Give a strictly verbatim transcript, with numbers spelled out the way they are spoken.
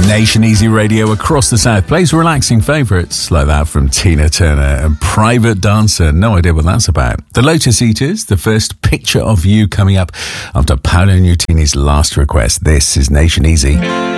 Nation Easy Radio across the South plays relaxing favourites like that from Tina Turner and Private Dancer. No idea what that's about. The Lotus Eaters, the first Picture of You coming up after Paolo Nutini's last request. This is Nation Easy.